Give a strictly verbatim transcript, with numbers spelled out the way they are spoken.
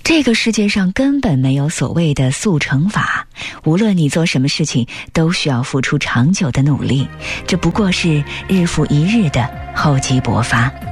这个世界上根本没有所谓的速成法，无论你做什么事情都需要付出长久的努力，这不过是日复一日的厚积薄发。